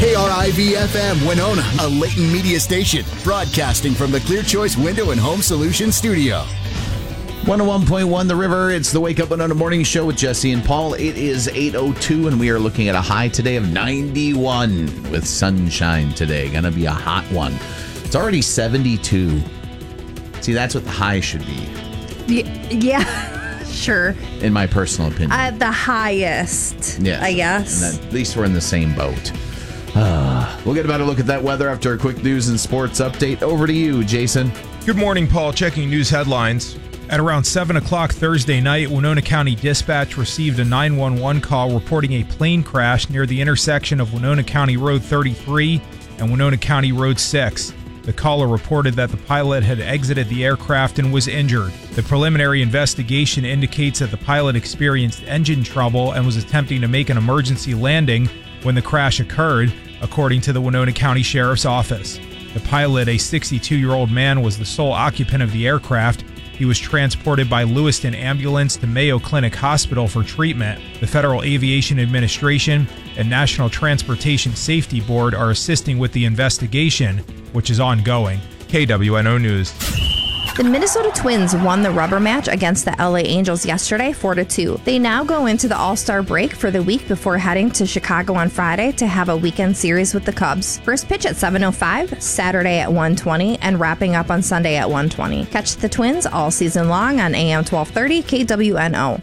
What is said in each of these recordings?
KRIV-FM Winona, a Leighton media station, broadcasting from the Clear Choice Window and Home Solutions studio. 101.1 The River. It's the Wake Up Winona Morning Show with Jesse and Paul. It is 8:02, and we are looking at a high today of 91 with sunshine today. Gonna be a hot one. It's already 72. See, that's what the high should be. Yeah, sure. In my personal opinion. The highest, yes, I guess. And at least we're in the same boat. We'll get about a look at that weather after a quick news and sports update. Over to you, Jason. Good morning, Paul. Checking news headlines. At around 7 o'clock Thursday night, Winona County Dispatch received a 911 call reporting a plane crash near the intersection of Winona County Road 33 and Winona County Road 6. The caller reported that the pilot had exited the aircraft and was injured. The preliminary investigation indicates that the pilot experienced engine trouble and was attempting to make an emergency landing when the crash occurred, according to the Winona County Sheriff's Office. The pilot, a 62-year-old man, was the sole occupant of the aircraft. He was transported by Lewiston Ambulance to Mayo Clinic Hospital for treatment. The Federal Aviation Administration and National Transportation Safety Board are assisting with the investigation, which is ongoing. KWNO News. The Minnesota Twins won the rubber match against the LA Angels yesterday 4-2. They now go into the All-Star break for the week before heading to Chicago on Friday to have a weekend series with the Cubs. First pitch at 7:05, Saturday at 1:20, and wrapping up on Sunday at 1:20. Catch the Twins all season long on AM 1230 KWNO.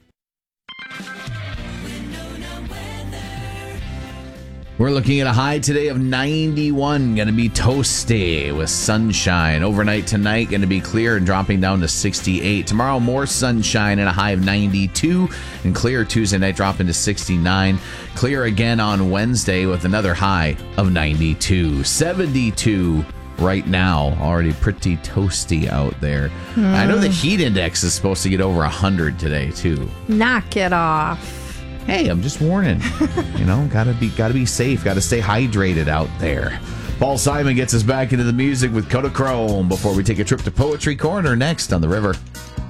We're looking at a high today of 91. Going to be toasty with sunshine. Overnight tonight, going to be clear and dropping down to 68. Tomorrow, more sunshine and a high of 92. And clear Tuesday night, dropping to 69. Clear again on Wednesday with another high of 92. 72 right now. Already pretty toasty out there. I know the heat index is supposed to get over 100 today, too. Knock it off. Hey, I'm just warning. Gotta be safe. Gotta stay hydrated out there. Paul Simon gets us back into the music with Kodachrome before we take a trip to Poetry Corner next on The River.